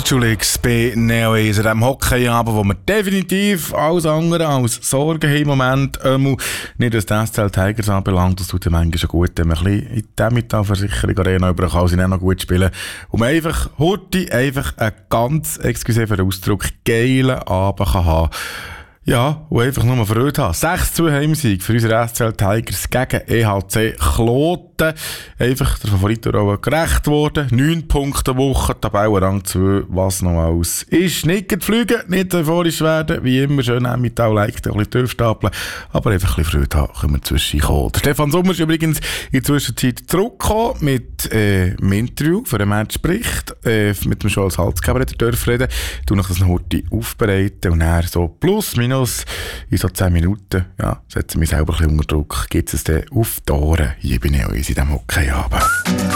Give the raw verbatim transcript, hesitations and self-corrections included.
Julix bei Neo Ace, an diesem Hockeyabend, wo wir definitiv alles andere als Sorgen haben im Moment. Ähm, nicht, was die S C L Tigers anbelangt, das tut ja manchmal schon gut, wenn man ein bisschen in der Mittelversicherung Arena über kann sie noch gut spielen. Und man einfach heute einfach einen ganz, excuse für den Ausdruck, geilen Abend kann haben. Ja, und einfach nur Freude haben. sechs zu Heimsieg für unsere S C L Tigers gegen E H C Kloten. Einfach der Favoritenrolle gerecht worden. neun Punkte Woche, Tabellenrang zwei, was noch alles ist. Nicht fliegen, nicht euphorisch werden, wie immer schön Emmental leicht ein bisschen tief stapeln, aber einfach ein bisschen Freude haben, können wir zwischenkommen. Der Stefan Sommer ist übrigens in der Zwischenzeit zurückgekommen mit äh, einem Interview für den Matchbericht, äh, mit dem schon als Halsgeber dürfen reden. Ich tue noch das noch heute aufbereiten und dann so plus, minus in so zehn Minuten, ja, setzen wir selber ein bisschen unter Druck, gibt es dann auf die Ohren hier bei Neo in diesem Hockeyabend.